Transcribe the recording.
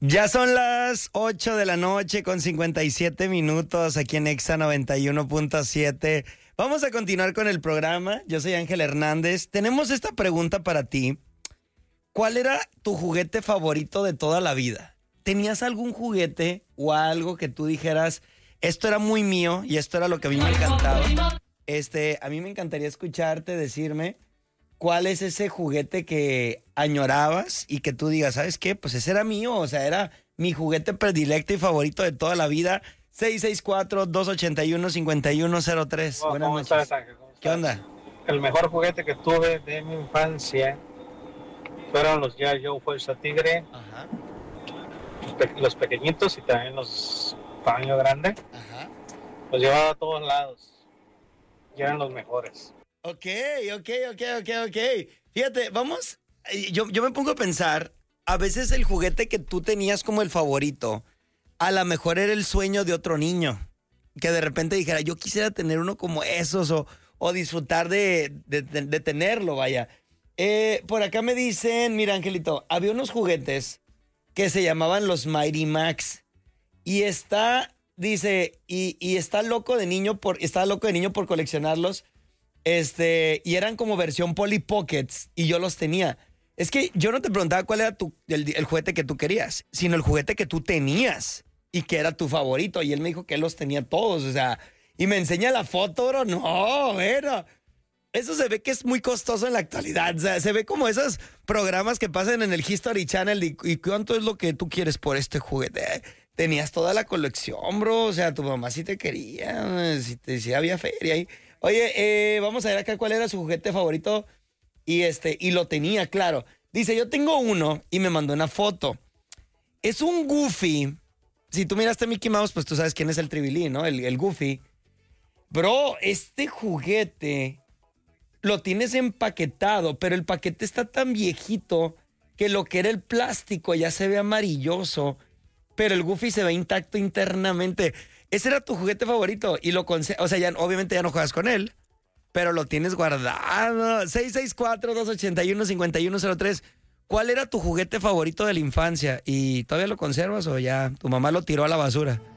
Ya son las 8 de la noche con 57 minutos aquí en Exa 91.7. Vamos a continuar con el programa. Yo soy Ángel Hernández. Tenemos esta pregunta para ti. ¿Cuál era tu juguete favorito de toda la vida? ¿Tenías algún juguete o algo que tú dijeras, esto era muy mío y esto era lo que a mí me encantaba? A mí me encantaría escucharte decirme cuál es ese juguete que añorabas y que tú digas, ¿sabes qué? Pues ese era mío, o sea, era mi juguete predilecto y favorito de toda la vida. 664-281-5103. ¿Cómo Buenas noches. estás, Ángel? ¿Cómo estás? ¿Qué onda? El mejor juguete que tuve de mi infancia fueron los G.I. Joe Fuerza Tigre, Ajá, los pequeñitos y también los tamaño grande. ajá. Los llevaba a todos lados y eran los mejores. Ok. Fíjate, vamos, yo me pongo a pensar, a veces el juguete que tú tenías como el favorito, a lo mejor era el sueño de otro niño, que de repente dijera, yo quisiera tener uno como esos o disfrutar de tenerlo, vaya. Por acá me dicen, mira, Angelito, había unos juguetes que se llamaban los Mighty Max y dice, y está loco de niño por coleccionarlos. Y eran como versión Polly Pockets y yo los tenía. Es que yo no te preguntaba cuál era el juguete que tú querías, sino el juguete que tú tenías y que era tu favorito. Y él me dijo que él los tenía todos, o sea, y me enseña la foto, bro. No, bueno, eso se ve que es muy costoso en la actualidad. O sea, se ve como esos programas que pasan en el History Channel y ¿cuánto es lo que tú quieres por este juguete? Tenías toda la colección, bro. O sea, tu mamá sí te quería, sí había feria ahí. Oye, vamos a ver acá cuál era su juguete favorito y lo tenía, claro. Dice, yo tengo uno y me mandó una foto. Es un Goofy. Si tú miraste Mickey Mouse, pues tú sabes quién es el Tribilín, ¿no? El Goofy. Bro, este juguete lo tienes empaquetado, pero el paquete está tan viejito que lo que era el plástico ya se ve amarilloso, pero el Goofy se ve intacto internamente. Ese era tu juguete favorito y o sea, obviamente ya no juegas con él, pero lo tienes guardado. 664-281-5103. ¿Cuál era tu juguete favorito de la infancia? ¿Y todavía lo conservas o ya tu mamá lo tiró a la basura?